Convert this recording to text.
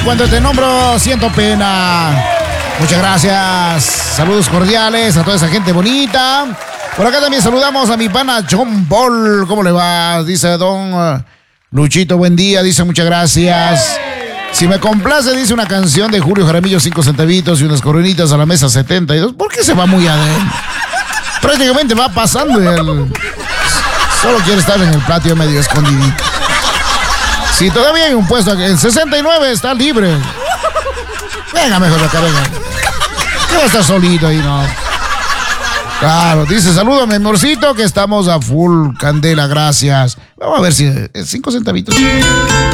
Cuando te nombro, siento pena. Muchas gracias. Saludos cordiales a toda esa gente bonita. Por acá también saludamos a mi pana John Paul. ¿Cómo le va? Dice don Luchito, buen día. Dice muchas gracias. Si me complace, dice una canción de Julio Jaramillo, 5 centavitos y unas coronitas a la mesa 72. ¿Por qué se va muy adentro? Prácticamente va pasando y solo quiere estar en el patio medio escondidito. Si todavía hay un puesto aquí, en 69 está libre. Venga mejor acá, venga. ¿Qué va a estar solito ahí, no? Claro, dice, salúdame, amorcito, que estamos a full candela, gracias. Vamos a ver si 5 centavitos.